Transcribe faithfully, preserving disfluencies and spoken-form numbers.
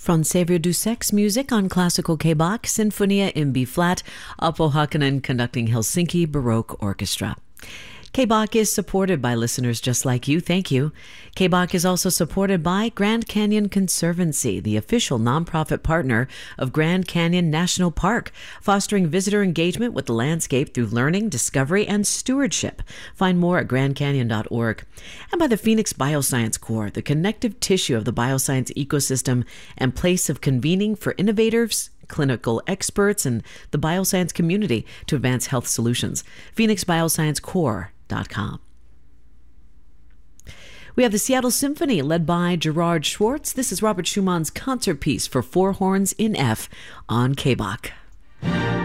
Från Xavier Dussek's music on classical K-Bach, Sinfonia in B-flat, Apo Hakkanen conducting Helsinki Baroque Orchestra. K-Bach is supported by listeners just like you. Thank you. K-Bach is also supported by Grand Canyon Conservancy, the official nonprofit partner of Grand Canyon National Park, fostering visitor engagement with the landscape through learning, discovery, and stewardship. Find more at grand canyon dot org. And by the Phoenix Bioscience Corps, the connective tissue of the bioscience ecosystem and place of convening for innovators, clinical experts, and the bioscience community to advance health solutions. phoenix bioscience corps dot com. We have the Seattle Symphony led by Gerard Schwartz. This is Robert Schumann's concert piece for four horns in F on K-Bach.